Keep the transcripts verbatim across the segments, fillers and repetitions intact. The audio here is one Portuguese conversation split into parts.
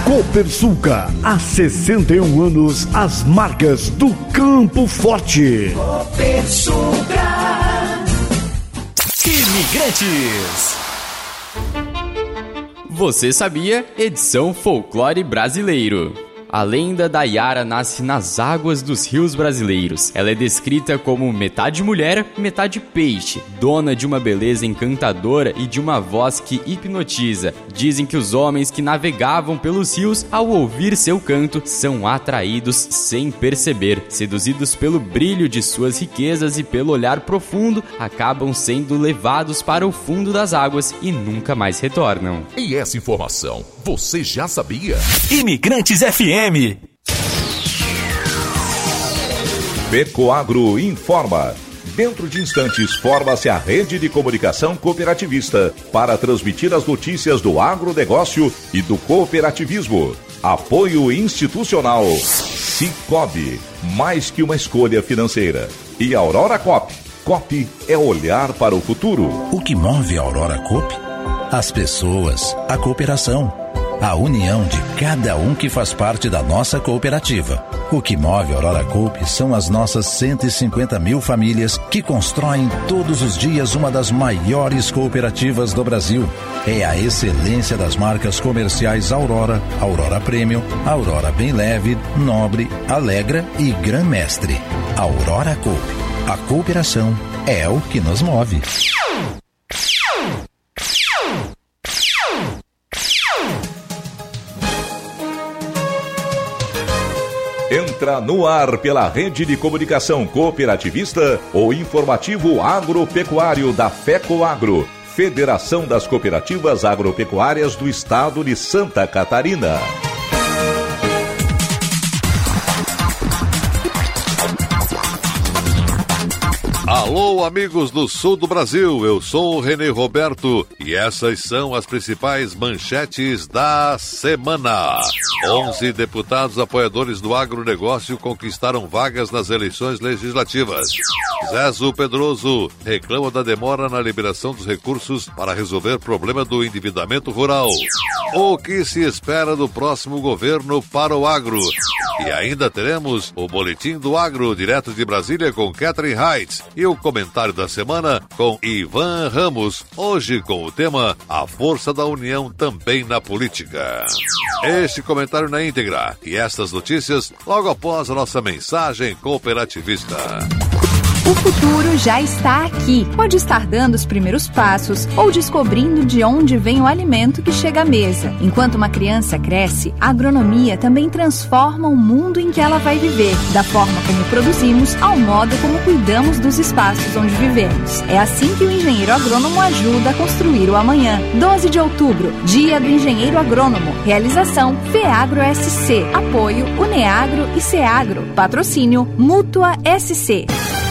Copersucar, há sessenta e um anos, as marcas do Campo Forte. Copersucar. Imigrantes. Você sabia? Edição Folclore Brasileiro. A lenda da Yara nasce nas águas dos rios brasileiros. Ela é descrita como metade mulher, metade peixe, dona de uma beleza encantadora e de uma voz que hipnotiza. Dizem que os homens que navegavam pelos rios, ao ouvir seu canto, são atraídos sem perceber. Seduzidos pelo brilho de suas riquezas e pelo olhar profundo, acabam sendo levados para o fundo das águas e nunca mais retornam. E essa informação, você já sabia? Imigrantes F M. Fecoagro informa. Dentro de instantes, forma-se a rede de comunicação cooperativista para transmitir as notícias do agronegócio e do cooperativismo. Apoio institucional. Cicobi, mais que uma escolha financeira. E Aurora Coop. Coop é olhar para o futuro. O que move a Aurora Coop? As pessoas, a cooperação. A união de cada um que faz parte da nossa cooperativa. O que move a Aurora Coop são as nossas cento e cinquenta mil famílias que constroem todos os dias uma das maiores cooperativas do Brasil. É a excelência das marcas comerciais Aurora, Aurora Premium, Aurora Bem Leve, Nobre, Alegra e Gran Mestre. Aurora Coop. A cooperação é o que nos move. Entra no ar pela rede de comunicação cooperativista o informativo agropecuário da Fecoagro, Federação das Cooperativas Agropecuárias do Estado de Santa Catarina. Alô, amigos do sul do Brasil, eu sou o Renê Roberto e essas são as principais manchetes da semana. onze deputados apoiadores do agronegócio conquistaram vagas nas eleições legislativas. Zezo Pedroso reclama da demora na liberação dos recursos para resolver problema do endividamento rural. O que se espera do próximo governo para o agro? E ainda teremos o Boletim do Agro, direto de Brasília, com Catherine Heights. E o comentário da semana com Ivan Ramos, hoje com o tema A Força da União também na Política. Este comentário na íntegra e estas notícias logo após a nossa mensagem cooperativista. O futuro já está aqui. Pode estar dando os primeiros passos ou descobrindo de onde vem o alimento que chega à mesa. Enquanto uma criança cresce, a agronomia também transforma o mundo em que ela vai viver, da forma como produzimos ao modo como cuidamos dos espaços onde vivemos. É assim que o engenheiro agrônomo ajuda a construir o amanhã. doze de outubro, Dia do Engenheiro Agrônomo. Realização FEAGRO S C. Apoio Uneagro e Ceagro. Patrocínio Mútua S C.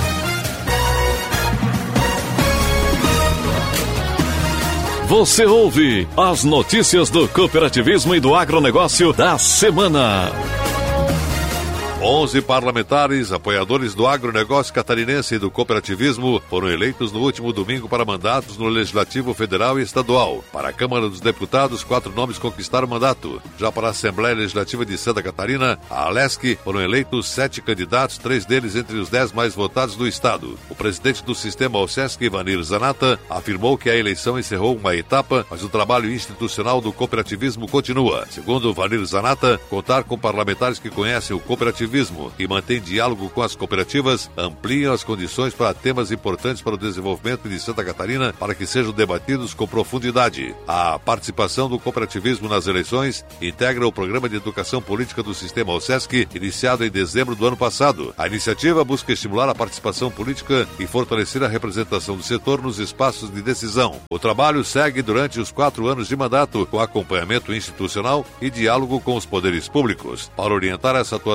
Você ouve as notícias do cooperativismo e do agronegócio da semana. onze parlamentares, apoiadores do agronegócio catarinense e do cooperativismo, foram eleitos no último domingo para mandatos no Legislativo Federal e Estadual. Para a Câmara dos Deputados, quatro nomes conquistaram mandato. Já para a Assembleia Legislativa de Santa Catarina, a Alesc, foram eleitos sete candidatos, três deles entre os dez mais votados do Estado. O presidente do sistema Alsesc, Vanir Zanata, afirmou que a eleição encerrou uma etapa, mas o trabalho institucional do cooperativismo continua. Segundo Vanir Zanata, contar com parlamentares que conhecem o cooperativismo e mantém diálogo com as cooperativas, ampliam as condições para temas importantes para o desenvolvimento de Santa Catarina para que sejam debatidos com profundidade. A participação do cooperativismo nas eleições integra o Programa de Educação Política do Sistema Alsesc, iniciado em dezembro do ano passado. A iniciativa busca estimular a participação política e fortalecer a representação do setor nos espaços de decisão. O trabalho segue durante os quatro anos de mandato, com acompanhamento institucional e diálogo com os poderes públicos. Para orientar essa atuação, o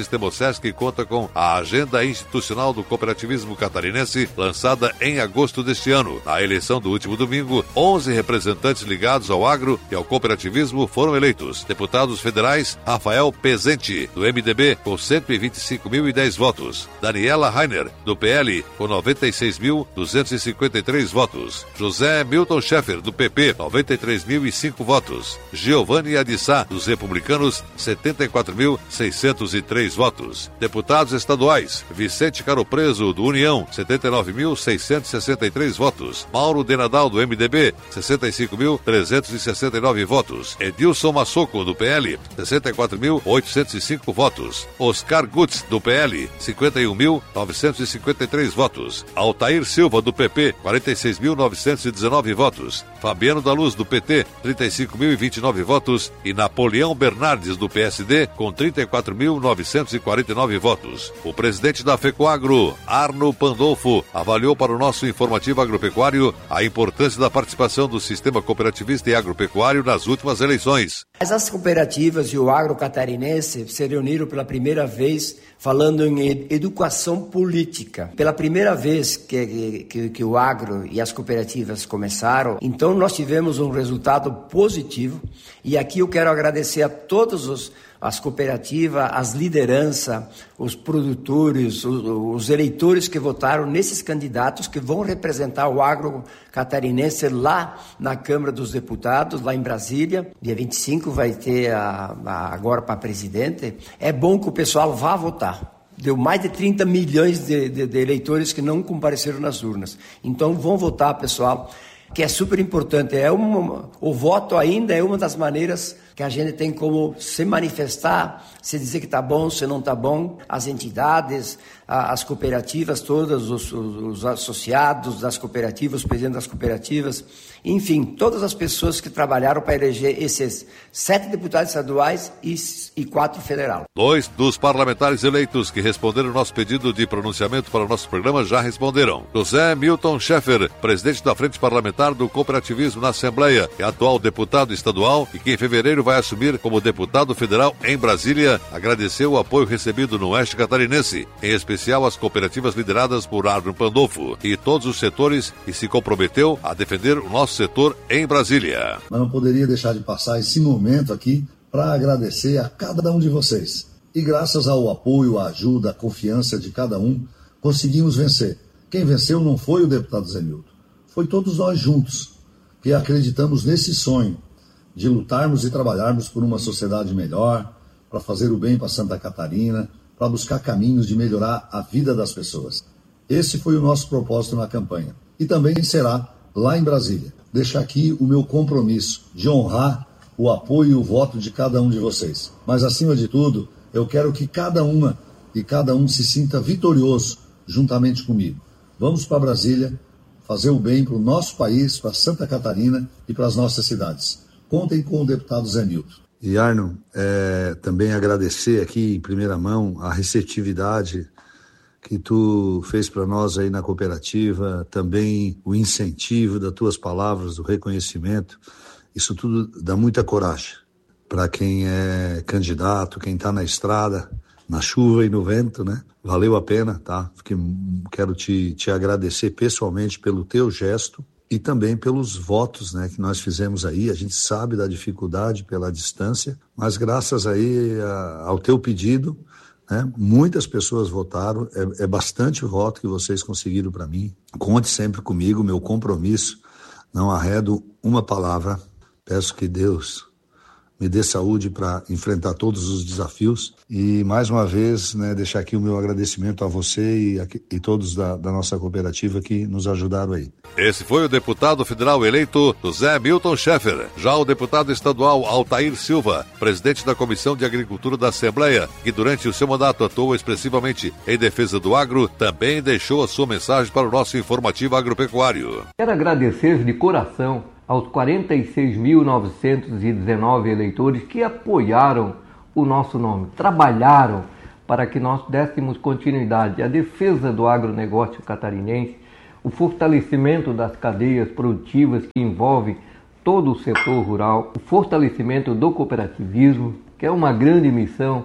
Sistema Sesc conta com a Agenda Institucional do Cooperativismo Catarinense, lançada em agosto deste ano. Na eleição do último domingo, onze representantes ligados ao agro e ao cooperativismo foram eleitos. Deputados federais, Rafael Pezente, do M D B, com cento e vinte e cinco mil e dez votos. Daniela Rainer, do P L, com noventa e seis mil duzentos e cinquenta e três votos. José Milton Schaeffer, do P P, noventa e três mil e cinco votos. Giovanni Adissá, dos Republicanos, setenta e quatro mil seiscentos e três votos. Deputados estaduais, Vicente Caropreso, do União, setenta e nove mil seiscentos e sessenta e três votos. Mauro Denadal, do M D B, sessenta e cinco mil trezentos e sessenta e nove votos. Edilson Massoco, do P L, sessenta e quatro mil oitocentos e cinco votos. Oscar Gutz, do P L, cinquenta e um mil novecentos e cinquenta e três votos. Altair Silva, do P P, quarenta e seis mil novecentos e dezenove votos. Fabiano da Luz, do P T, trinta e cinco mil e vinte e nove votos. E Napoleão Bernardes, do P S D, com trinta e quatro mil novecentos e quarenta e nove votos. O presidente da FECOAGRO, Arno Pandolfo, avaliou para o nosso informativo agropecuário a importância da participação do sistema cooperativista e agropecuário nas últimas eleições. As cooperativas e o agro catarinense se reuniram pela primeira vez falando em educação política. Pela primeira vez que, que, que o agro e as cooperativas começaram, então nós tivemos um resultado positivo. E aqui eu quero agradecer a todos os as cooperativas, as lideranças, os produtores, os, os eleitores que votaram nesses candidatos que vão representar o agro catarinense lá na Câmara dos Deputados, lá em Brasília. Dia vinte e cinco vai ter a, a, agora para presidente. É bom que o pessoal vá votar. Deu mais de trinta milhões de, de, de eleitores que não compareceram nas urnas. Então vão votar, pessoal, que é super importante. É uma, o voto ainda é uma das maneiras que a gente tem como se manifestar, se dizer que está bom, se não está bom. As entidades, as cooperativas todas, os, os associados das cooperativas, os presidentes das cooperativas, enfim, todas as pessoas que trabalharam para eleger esses sete deputados estaduais e, e quatro federal. Dois dos parlamentares eleitos que responderam o nosso pedido de pronunciamento para o nosso programa já responderam. José Milton Schaeffer, presidente da Frente Parlamentar do Cooperativismo na Assembleia, é atual deputado estadual e que em fevereiro vai assumir como deputado federal em Brasília, agradeceu o apoio recebido no Oeste Catarinense, em especial as cooperativas lideradas por Arno Pandolfo e todos os setores, e se comprometeu a defender o nosso setor em Brasília. Mas não poderia deixar de passar esse momento aqui para agradecer a cada um de vocês. E graças ao apoio, à ajuda, à confiança de cada um, conseguimos vencer. Quem venceu não foi o deputado Zé Milton, foi todos nós juntos, que acreditamos nesse sonho de lutarmos e trabalharmos por uma sociedade melhor, para fazer o bem para Santa Catarina, para buscar caminhos de melhorar a vida das pessoas. Esse foi o nosso propósito na campanha. E também será lá em Brasília. Deixar aqui o meu compromisso de honrar o apoio e o voto de cada um de vocês. Mas, acima de tudo, eu quero que cada uma e cada um se sinta vitorioso juntamente comigo. Vamos para Brasília fazer o bem para o nosso país, para Santa Catarina e para as nossas cidades. Contem com o deputado Zé Milton. E Arno, é, também agradecer aqui em primeira mão a receptividade que tu fez para nós aí na cooperativa, também o incentivo das tuas palavras, o reconhecimento. Isso tudo dá muita coragem para quem é candidato, quem está na estrada, na chuva e no vento, né? Valeu a pena, tá? Porque quero te, te agradecer pessoalmente pelo teu gesto e também pelos votos, né, que nós fizemos aí. A gente sabe da dificuldade pela distância, mas graças aí a, ao teu pedido, né, muitas pessoas votaram. É, é bastante voto que vocês conseguiram para mim. Conte sempre comigo, meu compromisso. Não arredo uma palavra. Peço que Deus me dê saúde para enfrentar todos os desafios. E, mais uma vez, né, deixar aqui o meu agradecimento a você e, a, e todos da, da nossa cooperativa que nos ajudaram aí. Esse foi o deputado federal eleito José Milton Schaeffer. Já o deputado estadual Altair Silva, presidente da Comissão de Agricultura da Assembleia, que durante o seu mandato atuou expressivamente em defesa do agro, também deixou a sua mensagem para o nosso informativo agropecuário. Quero agradecer de coração aos quarenta e seis mil novecentos e dezenove eleitores que apoiaram o nosso nome, trabalharam para que nós dessemos continuidade à defesa do agronegócio catarinense, o fortalecimento das cadeias produtivas que envolve todo o setor rural, o fortalecimento do cooperativismo, que é uma grande missão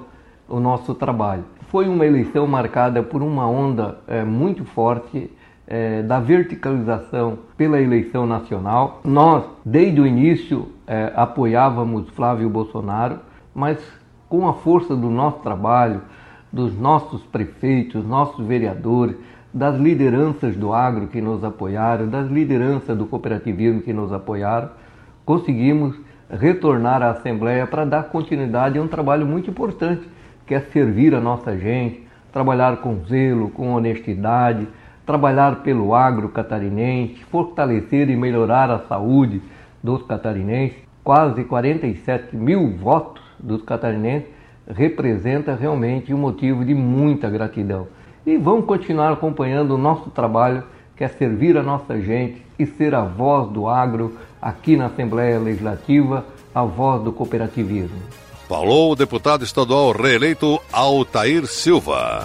o nosso trabalho. Foi uma eleição marcada por uma onda é, muito forte é, da verticalização pela eleição nacional. Nós, desde o início, é, apoiávamos Flávio Bolsonaro, mas com a força do nosso trabalho, dos nossos prefeitos, nossos vereadores, das lideranças do agro que nos apoiaram, das lideranças do cooperativismo que nos apoiaram, conseguimos retornar à Assembleia para dar continuidade a um trabalho muito importante, que é servir a nossa gente, trabalhar com zelo, com honestidade, trabalhar pelo agro catarinense, fortalecer e melhorar a saúde dos catarinenses. Quase quarenta e sete mil votos dos catarinenses representa realmente um motivo de muita gratidão. E vamos continuar acompanhando o nosso trabalho, que é servir a nossa gente e ser a voz do agro aqui na Assembleia Legislativa, a voz do cooperativismo. Falou o deputado estadual reeleito Altair Silva.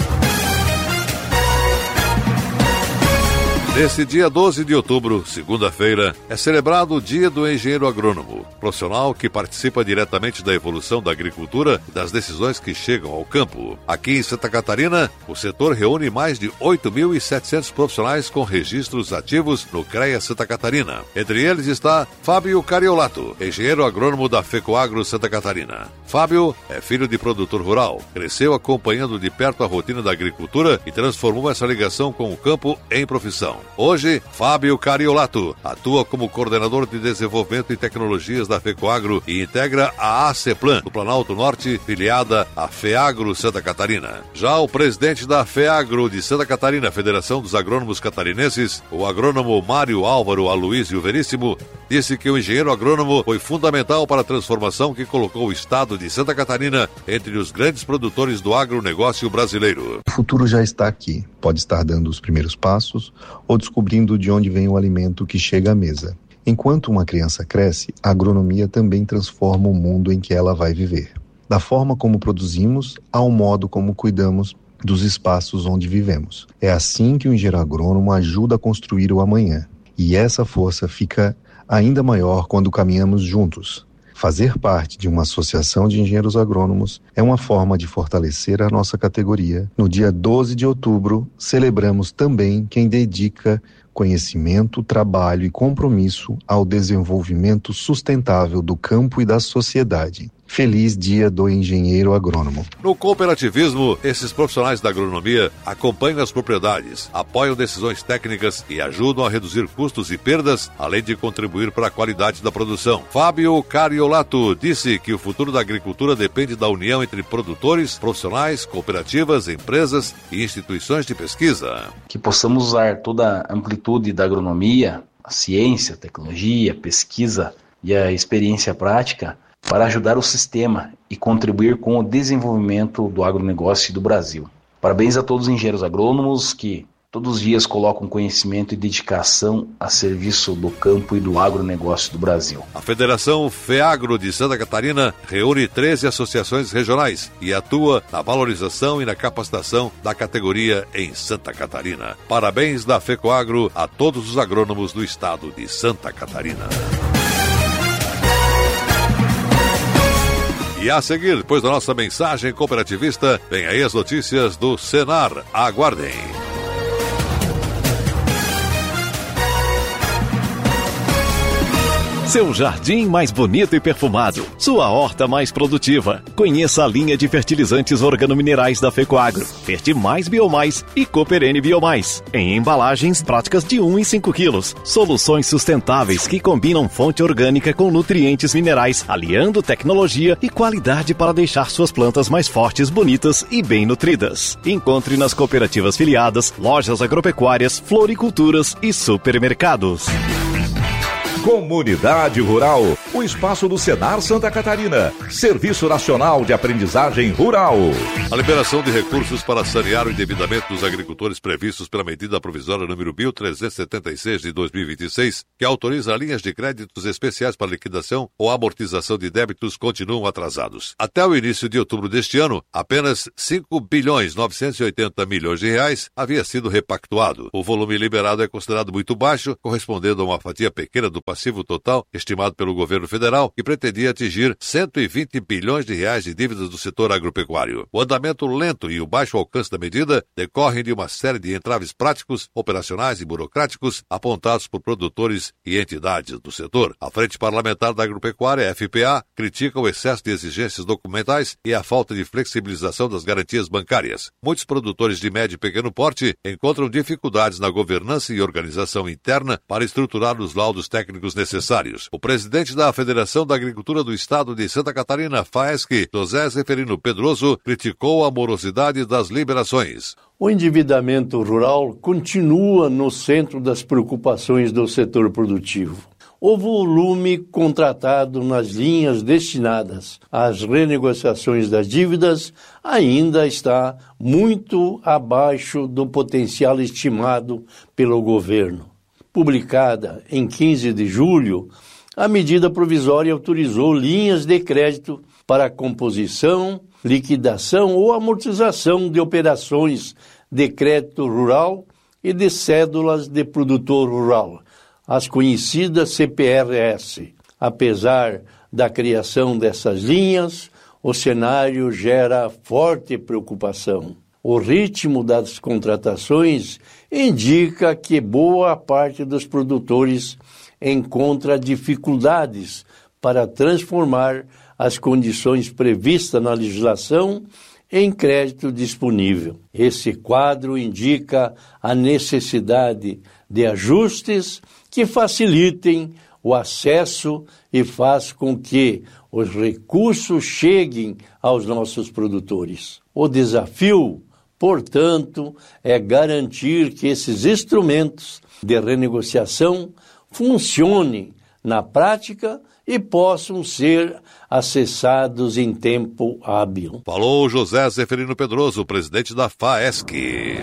Nesse dia doze de outubro, segunda-feira, é celebrado o Dia do Engenheiro Agrônomo, profissional que participa diretamente da evolução da agricultura e das decisões que chegam ao campo. Aqui em Santa Catarina, o setor reúne mais de oito mil e setecentos profissionais com registros ativos no CREA Santa Catarina. Entre eles está Fábio Cariolato, engenheiro agrônomo da FECOAGRO Santa Catarina. Fábio é filho de produtor rural, cresceu acompanhando de perto a rotina da agricultura e transformou essa ligação com o campo em profissão. Hoje, Fábio Cariolato atua como coordenador de desenvolvimento e tecnologias da FECOAGRO e integra a ACEPLAN, do Planalto Norte, filiada à FEAGRO Santa Catarina. Já o presidente da FEAGRO de Santa Catarina, Federação dos Agrônomos Catarinenses, o agrônomo Mário Álvaro Aloísio Veríssimo, disse que o engenheiro agrônomo foi fundamental para a transformação que colocou o estado de Santa Catarina entre os grandes produtores do agronegócio brasileiro. O futuro já está aqui. Pode estar dando os primeiros passos ou descobrindo de onde vem o alimento que chega à mesa. Enquanto uma criança cresce, a agronomia também transforma o mundo em que ela vai viver. Da forma como produzimos ao modo como cuidamos dos espaços onde vivemos. É assim que o engenheiro agrônomo ajuda a construir o amanhã. E essa força fica ainda maior quando caminhamos juntos. Fazer parte de uma associação de engenheiros agrônomos é uma forma de fortalecer a nossa categoria. No dia doze de outubro, celebramos também quem dedica conhecimento, trabalho e compromisso ao desenvolvimento sustentável do campo e da sociedade. Feliz Dia do Engenheiro Agrônomo. No cooperativismo, esses profissionais da agronomia acompanham as propriedades, apoiam decisões técnicas e ajudam a reduzir custos e perdas, além de contribuir para a qualidade da produção. Fábio Cariolato disse que o futuro da agricultura depende da união entre produtores, profissionais, cooperativas, empresas e instituições de pesquisa. Que possamos usar toda a amplitude da agronomia, a ciência, a tecnologia, a pesquisa e a experiência prática para ajudar o sistema e contribuir com o desenvolvimento do agronegócio do Brasil. Parabéns a todos os engenheiros agrônomos que todos os dias colocam conhecimento e dedicação a serviço do campo e do agronegócio do Brasil. A Federação FEAGRO de Santa Catarina reúne treze associações regionais e atua na valorização e na capacitação da categoria em Santa Catarina. Parabéns da FECOAGRO a todos os agrônomos do estado de Santa Catarina. E a seguir, depois da nossa mensagem cooperativista, vem aí as notícias do Senar. Aguardem. Seu jardim mais bonito e perfumado. Sua horta mais produtiva. Conheça a linha de fertilizantes organominerais da FECOAGRO. Fertimais Biomais e Cooperene Biomais. Em embalagens práticas de um e cinco quilos. Soluções sustentáveis que combinam fonte orgânica com nutrientes minerais, aliando tecnologia e qualidade para deixar suas plantas mais fortes, bonitas e bem nutridas. Encontre nas cooperativas filiadas, lojas agropecuárias, floriculturas e supermercados. Comunidade Rural, o espaço do Senar Santa Catarina, Serviço Nacional de Aprendizagem Rural. A liberação de recursos para sanear o endividamento dos agricultores previstos pela medida provisória número mil trezentos e setenta e seis de dois mil e vinte e seis, que autoriza linhas de créditos especiais para liquidação ou amortização de débitos, continuam atrasados. Até o início de outubro deste ano, apenas cinco bilhões novecentos e oitenta milhões de reais havia sido repactuado. O volume liberado é considerado muito baixo, correspondendo a uma fatia pequena do passivo total estimado pelo governo federal, que pretendia atingir cento e vinte bilhões de reais de dívidas do setor agropecuário. O andamento lento e o baixo alcance da medida decorrem de uma série de entraves práticos, operacionais e burocráticos apontados por produtores e entidades do setor. A Frente Parlamentar da Agropecuária, F P A, critica o excesso de exigências documentais e a falta de flexibilização das garantias bancárias. Muitos produtores de médio e pequeno porte encontram dificuldades na governança e organização interna para estruturar os laudos técnicos necessários. O presidente da Federação da Agricultura do Estado de Santa Catarina, FAESC, José Zeferino Pedroso, criticou a morosidade das liberações. O endividamento rural continua no centro das preocupações do setor produtivo. O volume contratado nas linhas destinadas às renegociações das dívidas ainda está muito abaixo do potencial estimado pelo governo. Publicada em quinze de julho, a medida provisória autorizou linhas de crédito para a composição, liquidação ou amortização de operações de crédito rural e de cédulas de produtor rural, as conhecidas C P R S. Apesar da criação dessas linhas, o cenário gera forte preocupação. O ritmo das contratações indica que boa parte dos produtores encontra dificuldades para transformar as condições previstas na legislação em crédito disponível. Esse quadro indica a necessidade de ajustes que facilitem o acesso e faz com que os recursos cheguem aos nossos produtores. O desafio, portanto, é garantir que esses instrumentos de renegociação funcionem na prática e possam ser acessados em tempo hábil. Falou José Zeferino Pedroso, presidente da FAESC.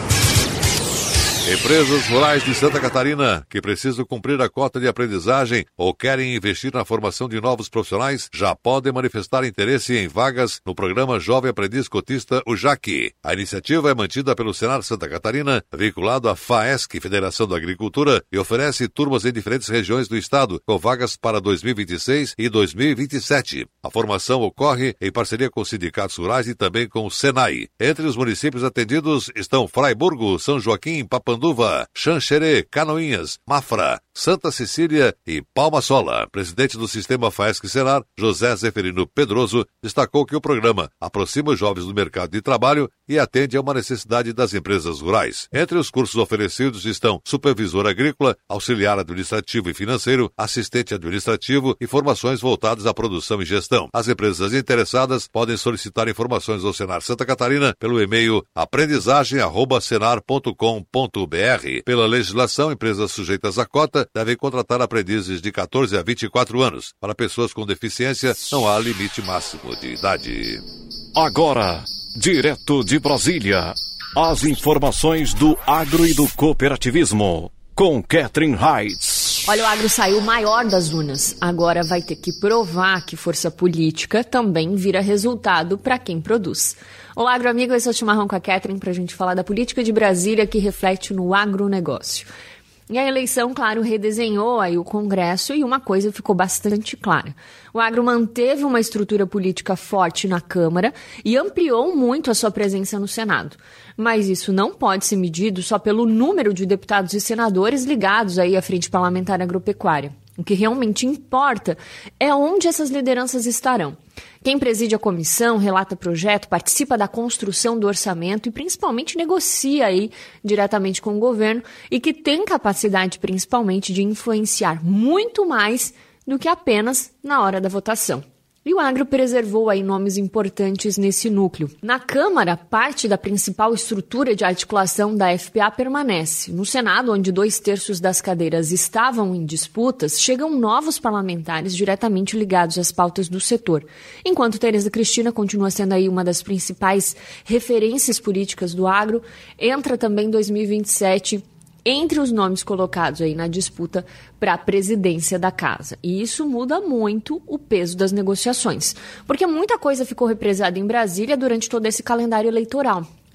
Empresas rurais de Santa Catarina que precisam cumprir a cota de aprendizagem ou querem investir na formação de novos profissionais já podem manifestar interesse em vagas no programa Jovem Aprendiz Cotista, o J A C. A iniciativa é mantida pelo Senar Santa Catarina, vinculado à FAESC, Federação da Agricultura, e oferece turmas em diferentes regiões do estado, com vagas para dois mil e vinte e seis e dois mil e vinte e sete. A formação ocorre em parceria com os sindicatos rurais e também com o Senai. Entre os municípios atendidos estão Fraiburgo, São Joaquim, Papanduva, Xanxerê, Canoinhas, Mafra, Santa Cecília e Palma Sola. Presidente do Sistema FAESC Senar, José Zeferino Pedroso, destacou que o programa aproxima os jovens do mercado de trabalho e atende a uma necessidade das empresas rurais. Entre os cursos oferecidos estão supervisor agrícola, auxiliar administrativo e financeiro, assistente administrativo e formações voltadas à produção e gestão. As empresas interessadas podem solicitar informações ao Senar Santa Catarina pelo e-mail aprendizagem arroba senar ponto com ponto br. Pela legislação, empresas sujeitas à cota devem contratar aprendizes de quatorze a vinte e quatro anos. Para pessoas com deficiência, não há limite máximo de idade. Agora, direto de Brasília, as informações do agro e do cooperativismo, com Catherine Heitz. Olha, o agro saiu maior das urnas. Agora vai ter que provar que força política também vira resultado para quem produz. Olá, agro amigo, esse é o Chimarrão com a Catherine para a gente falar da política de Brasília que reflete no agronegócio. E a eleição, claro, redesenhou aí o Congresso e uma coisa ficou bastante clara. O agro manteve uma estrutura política forte na Câmara e ampliou muito a sua presença no Senado. Mas isso não pode ser medido só pelo número de deputados e senadores ligados aí à Frente Parlamentar Agropecuária. O que realmente importa é onde essas lideranças estarão. Quem preside a comissão, relata projeto, participa da construção do orçamento e principalmente negocia aí diretamente com o governo e que tem capacidade principalmente de influenciar muito mais do que apenas na hora da votação. E o agro preservou aí nomes importantes nesse núcleo. Na Câmara, parte da principal estrutura de articulação da F P A permanece. No Senado, onde dois terços das cadeiras estavam em disputas, chegam novos parlamentares diretamente ligados às pautas do setor. Enquanto Tereza Cristina continua sendo aí uma das principais referências políticas do agro, entra também dois mil e vinte e sete entre os nomes colocados aí na disputa para a presidência da casa. E isso muda muito o peso das negociações, porque muita coisa ficou represada em Brasília durante todo esse calendário eleitoral.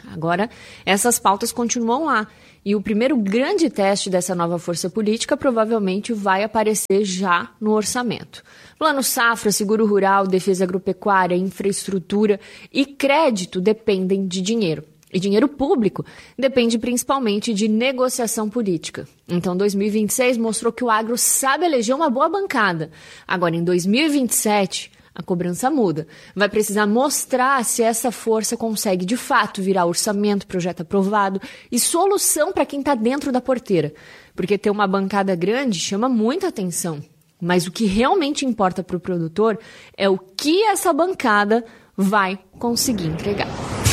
Agora, essas pautas continuam lá. E o primeiro grande teste dessa nova força política provavelmente vai aparecer já no orçamento. Plano Safra, Seguro Rural, Defesa Agropecuária, Infraestrutura e Crédito dependem de dinheiro. E dinheiro público depende principalmente de negociação política. Então, dois mil e vinte e seis mostrou que o agro sabe eleger uma boa bancada. Agora, em dois mil e vinte e sete, a cobrança muda. Vai precisar mostrar se essa força consegue, de fato, virar orçamento, projeto aprovado e solução para quem está dentro da porteira. Porque ter uma bancada grande chama muita atenção. Mas o que realmente importa para o produtor é o que essa bancada vai conseguir entregar.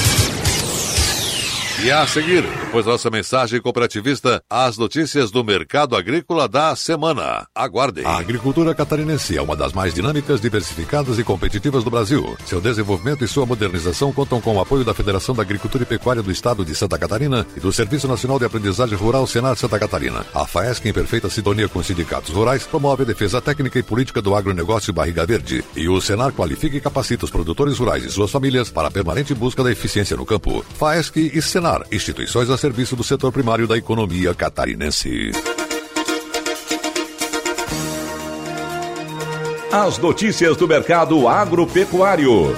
E a seguir, depois da nossa mensagem cooperativista, as notícias do mercado agrícola da semana. Aguardem. A agricultura catarinense é uma das mais dinâmicas, diversificadas e competitivas do Brasil. Seu desenvolvimento e sua modernização contam com o apoio da Federação da Agricultura e Pecuária do Estado de Santa Catarina e do Serviço Nacional de Aprendizagem Rural Senar Santa Catarina. A FAESC, em perfeita sintonia com os sindicatos rurais, promove a defesa técnica e política do agronegócio Barriga Verde. E o Senar qualifica e capacita os produtores rurais e suas famílias para a permanente busca da eficiência no campo. FAESC e Senar, instituições a serviço do setor primário da economia catarinense. As notícias do mercado agropecuário.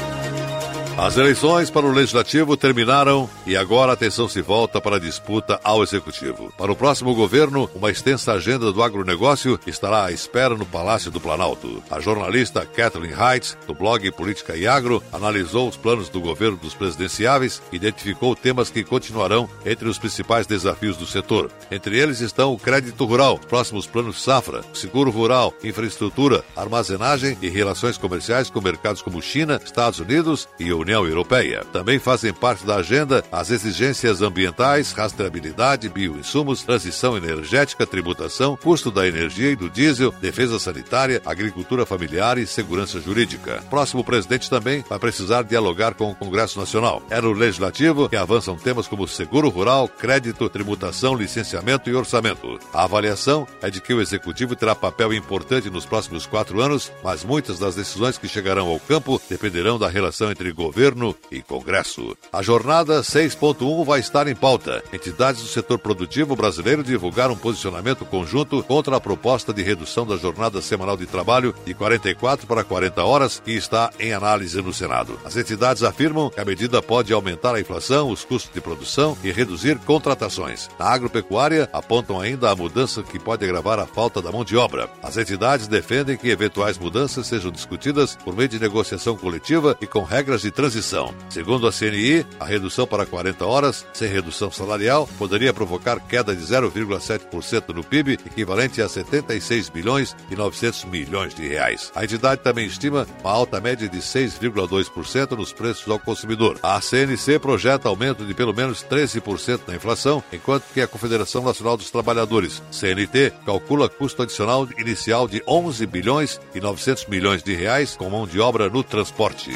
As eleições para o Legislativo terminaram e agora a atenção se volta para a disputa ao Executivo. Para o próximo governo, uma extensa agenda do agronegócio estará à espera no Palácio do Planalto. A jornalista Kathleen Heitz, do blog Política e Agro, analisou os planos do governo dos presidenciáveis e identificou temas que continuarão entre os principais desafios do setor. Entre eles estão o crédito rural, próximos planos safra, seguro rural, infraestrutura, armazenagem e relações comerciais com mercados como China, Estados Unidos e União Europeia. Também fazem parte da agenda as exigências ambientais, rastreabilidade, bioinsumos, transição energética, tributação, custo da energia e do diesel, defesa sanitária, agricultura familiar e segurança jurídica. O próximo presidente também vai precisar dialogar com o Congresso Nacional. É no Legislativo que avançam temas como seguro rural, crédito, tributação, licenciamento e orçamento. A avaliação é de que o Executivo terá papel importante nos próximos quatro anos, mas muitas das decisões que chegarão ao campo dependerão da relação entre governo Governo e Congresso. A jornada seis ponto um vai estar em pauta. Entidades do setor produtivo brasileiro divulgaram um posicionamento conjunto contra a proposta de redução da jornada semanal de trabalho de quarenta e quatro para quarenta horas que está em análise no Senado. As entidades afirmam que a medida pode aumentar a inflação, os custos de produção e reduzir contratações. Na agropecuária, apontam ainda a mudança que pode agravar a falta da mão de obra. As entidades defendem que eventuais mudanças sejam discutidas por meio de negociação coletiva e com regras de transição. Segundo a C N I, a redução para quarenta horas, sem redução salarial, poderia provocar queda de zero vírgula sete por cento no P I B, equivalente a setenta e seis bilhões e novecentos milhões de reais. A entidade também estima uma alta média de seis vírgula dois por cento nos preços ao consumidor. A C N C projeta aumento de pelo menos treze por cento na inflação, enquanto que a Confederação Nacional dos Trabalhadores, C N T, calcula custo adicional inicial de onze bilhões e novecentos milhões de reais com mão de obra no transporte.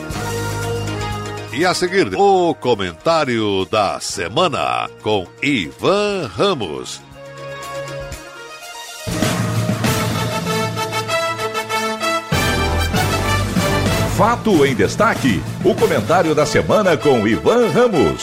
E a seguir, o comentário da semana com Ivan Ramos. Fato em destaque, o comentário da semana com Ivan Ramos.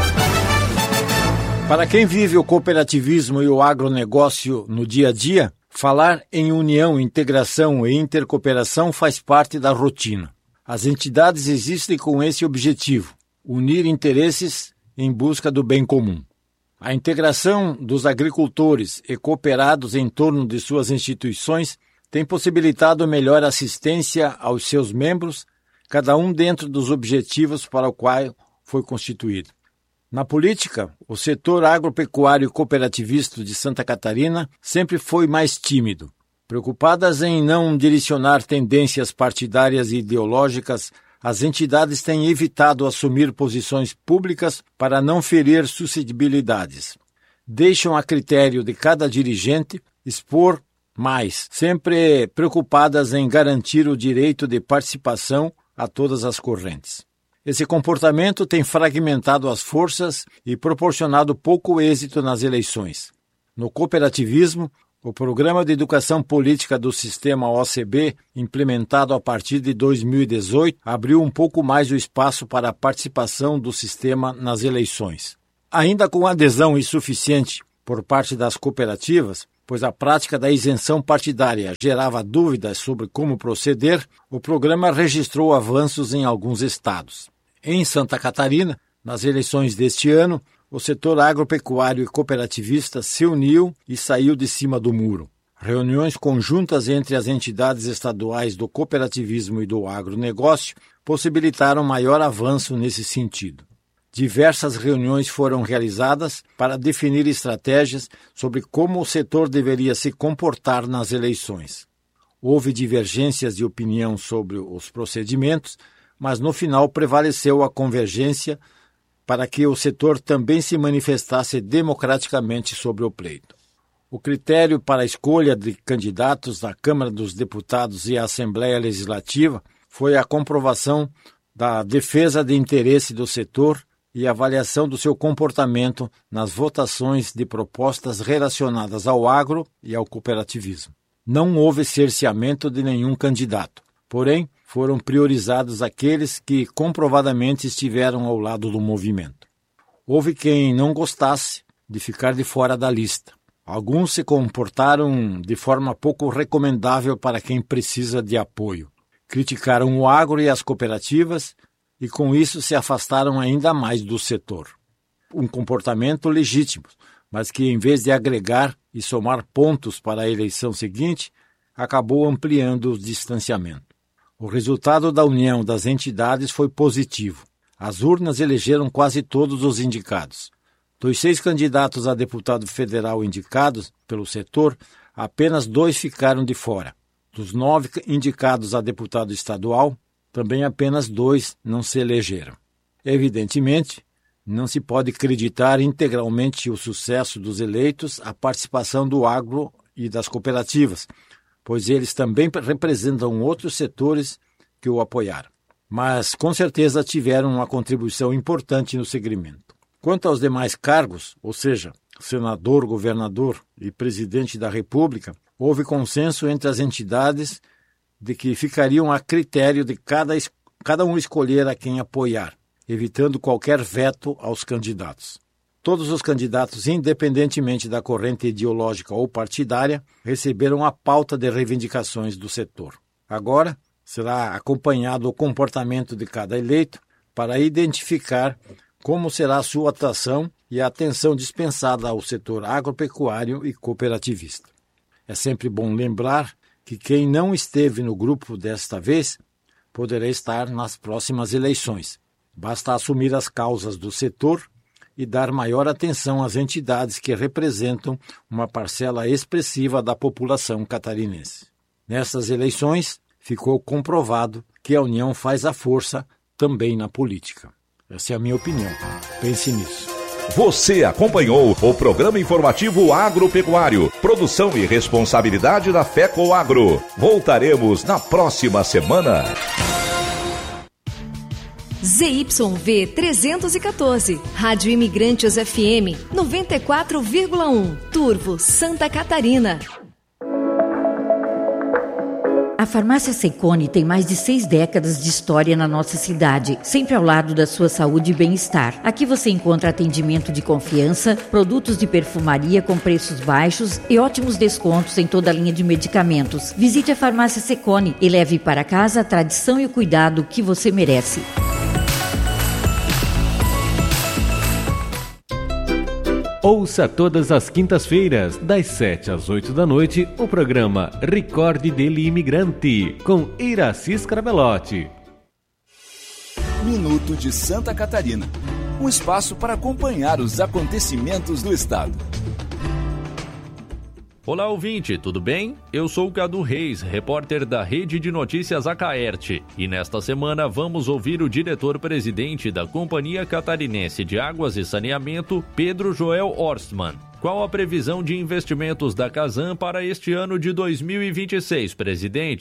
Para quem vive o cooperativismo e o agronegócio no dia a dia, falar em união, integração e intercooperação faz parte da rotina. As entidades existem com esse objetivo, unir interesses em busca do bem comum. A integração dos agricultores e cooperados em torno de suas instituições tem possibilitado melhor assistência aos seus membros, cada um dentro dos objetivos para o qual foi constituído. Na política, o setor agropecuário e cooperativista de Santa Catarina sempre foi mais tímido. Preocupadas em não direcionar tendências partidárias e ideológicas, as entidades têm evitado assumir posições públicas para não ferir suscetibilidades. Deixam a critério de cada dirigente expor mais, sempre preocupadas em garantir o direito de participação a todas as correntes. Esse comportamento tem fragmentado as forças e proporcionado pouco êxito nas eleições. No cooperativismo, O Programa de Educação Política do Sistema O C B, implementado a partir de dois mil e dezoito, abriu um pouco mais o espaço para a participação do sistema nas eleições. Ainda com adesão insuficiente por parte das cooperativas, pois a prática da isenção partidária gerava dúvidas sobre como proceder, o programa registrou avanços em alguns estados. Em Santa Catarina, nas eleições deste ano, o setor agropecuário e cooperativista se uniu e saiu de cima do muro. Reuniões conjuntas entre as entidades estaduais do cooperativismo e do agronegócio possibilitaram maior avanço nesse sentido. Diversas reuniões foram realizadas para definir estratégias sobre como o setor deveria se comportar nas eleições. Houve divergências de opinião sobre os procedimentos, mas no final prevaleceu a convergência para que o setor também se manifestasse democraticamente sobre o pleito. O critério para a escolha de candidatos na Câmara dos Deputados e à Assembleia Legislativa foi a comprovação da defesa de interesse do setor e avaliação do seu comportamento nas votações de propostas relacionadas ao agro e ao cooperativismo. Não houve cerceamento de nenhum candidato, porém, foram priorizados aqueles que comprovadamente estiveram ao lado do movimento. Houve quem não gostasse de ficar de fora da lista. Alguns se comportaram de forma pouco recomendável para quem precisa de apoio. Criticaram o agro e as cooperativas e com isso se afastaram ainda mais do setor. Um comportamento legítimo, mas que em vez de agregar e somar pontos para a eleição seguinte, acabou ampliando o distanciamento. O resultado da união das entidades foi positivo. As urnas elegeram quase todos os indicados. Dos seis candidatos a deputado federal indicados pelo setor, apenas dois ficaram de fora. Dos nove indicados a deputado estadual, também apenas dois não se elegeram. Evidentemente, não se pode acreditar integralmente o sucesso dos eleitos à participação do agro e das cooperativas, pois eles também representam outros setores que o apoiaram. Mas, com certeza, tiveram uma contribuição importante no segmento. Quanto aos demais cargos, ou seja, senador, governador e presidente da República, houve consenso entre as entidades de que ficariam a critério de cada, cada um escolher a quem apoiar, evitando qualquer veto aos candidatos. Todos os candidatos, independentemente da corrente ideológica ou partidária, receberam a pauta de reivindicações do setor. Agora, será acompanhado o comportamento de cada eleito para identificar como será a sua atuação e a atenção dispensada ao setor agropecuário e cooperativista. É sempre bom lembrar que quem não esteve no grupo desta vez poderá estar nas próximas eleições. Basta assumir as causas do setor e dar maior atenção às entidades que representam uma parcela expressiva da população catarinense. Nessas eleições, ficou comprovado que a união faz a força também na política. Essa é a minha opinião. Pense nisso. Você acompanhou o programa informativo agropecuário, produção e responsabilidade da FECOAGRO. Voltaremos na próxima semana. Z Y V trezentos e quatorze, Rádio Imigrantes F M noventa e quatro vírgula um, Turvo, Santa Catarina. A Farmácia Secone tem mais de seis décadas de história na nossa cidade, sempre ao lado da sua saúde e bem-estar. Aqui você encontra atendimento de confiança, produtos de perfumaria com preços baixos e ótimos descontos em toda a linha de medicamentos. Visite a Farmácia Secone e leve para casa a tradição e o cuidado que você merece. Ouça todas as quintas-feiras, das sete às oito da noite, o programa Recorde dele Imigrante, com Iracy Scarabelotti. Minuto de Santa Catarina, um espaço para acompanhar os acontecimentos do estado. Olá, ouvinte, tudo bem? Eu sou o Cadu Reis, repórter da Rede de Notícias Acaerte, e nesta semana vamos ouvir o diretor-presidente da Companhia Catarinense de Águas e Saneamento, Pedro Joel Horstmann. Qual a previsão de investimentos da Casan para este ano de dois mil e vinte e seis, presidente?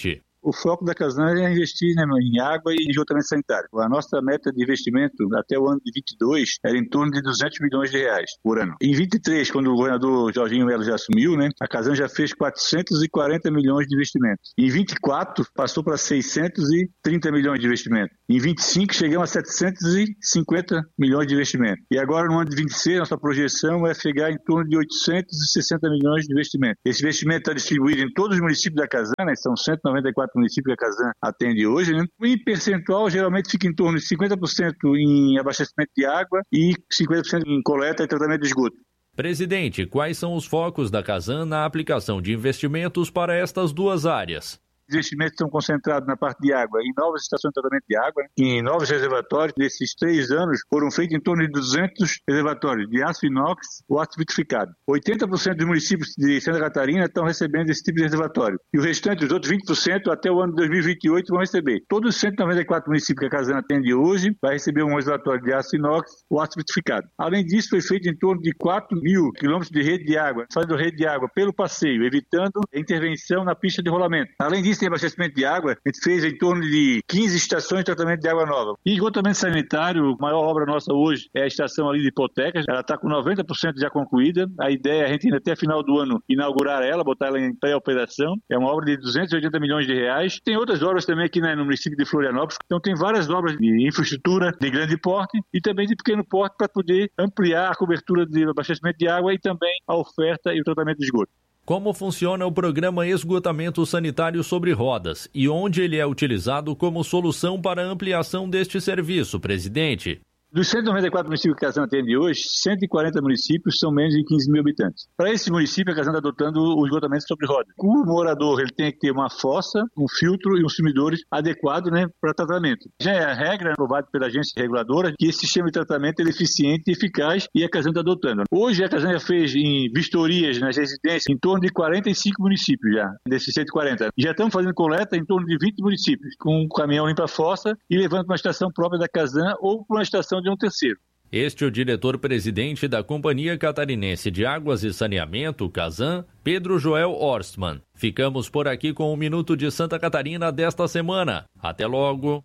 O foco da Casan é investir, né, em água e em esgotamento sanitário. A nossa meta de investimento até o ano de vinte e dois era em torno de duzentos milhões de reais por ano. Em vinte e três, quando o governador Jorginho Melo já assumiu, né, a Casan já fez quatrocentos e quarenta milhões de investimentos. Em vinte e quatro, passou para seiscentos e trinta milhões de investimento. Em vinte e cinco, chegamos a setecentos e cinquenta milhões de investimento. E agora, no ano de vinte e seis, nossa projeção é chegar em torno de oitocentos e sessenta milhões de investimento. Esse investimento está distribuído em todos os municípios da Casan, né, são cento e noventa e quatro municípios que a Casan atende hoje, né? Em percentual, geralmente fica em torno de cinquenta por cento em abastecimento de água e cinquenta por cento em coleta e tratamento de esgoto. Presidente, quais são os focos da Casan na aplicação de investimentos para estas duas áreas? Os investimentos estão concentrados na parte de água, em novas estações de tratamento de água, em novos reservatórios. Nesses três anos, foram feitos em torno de duzentos reservatórios de aço inox ou aço vitrificado. oitenta por cento dos municípios de Santa Catarina estão recebendo esse tipo de reservatório. E o restante, os outros vinte por cento, até o ano de dois mil e vinte e oito, vão receber. Todos os cento e noventa e quatro municípios que a Casan atende hoje vai receber um reservatório de aço inox ou aço vitrificado. Além disso, foi feito em torno de quatro mil quilômetros de rede de água, fazendo rede de água pelo passeio, evitando a intervenção na pista de rolamento. Além disso, tem abastecimento de água, a gente fez em torno de quinze estações de tratamento de água nova. E esgotamento sanitário, a maior obra nossa hoje é a estação ali de Hipotecas, ela está com noventa por cento já concluída, a ideia é a gente até final do ano inaugurar ela, botar ela em pré-operação, é uma obra de duzentos e oitenta milhões de reais. Tem outras obras também aqui, né, no município de Florianópolis, então tem várias obras de infraestrutura de grande porte e também de pequeno porte para poder ampliar a cobertura de abastecimento de água e também a oferta e o tratamento de esgoto. Como funciona o programa Esgotamento Sanitário sobre Rodas e onde ele é utilizado como solução para a ampliação deste serviço, presidente? Dos cento e noventa e quatro municípios que a Casan atende hoje, cento e quarenta municípios são menos de quinze mil habitantes. Para esse município, a Casan está adotando o esgotamento sobre roda. O morador ele tem que ter uma fossa, um filtro e um sumidores adequado, né, para tratamento. Já é a regra aprovada pela agência reguladora que esse sistema de tratamento é eficiente e eficaz e a Casan está adotando. Hoje a Casan já fez em vistorias nas residências em torno de quarenta e cinco municípios já, desses cento e quarenta. Já estamos fazendo coleta em torno de vinte municípios, com um caminhão limpa a fossa e levando para uma estação própria da Casan ou para uma estação de um terceiro. Este é o diretor-presidente da Companhia Catarinense de Águas e Saneamento, Casan, Pedro Joel Horstmann. Ficamos por aqui com o Minuto de Santa Catarina desta semana. Até logo.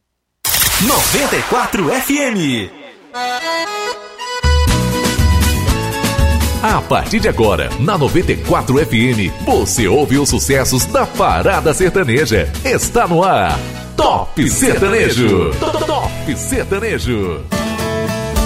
noventa e quatro F M. A partir de agora, na noventa e quatro F M, você ouve os sucessos da Parada Sertaneja. Está no ar. Top Sertanejo. Top Sertanejo.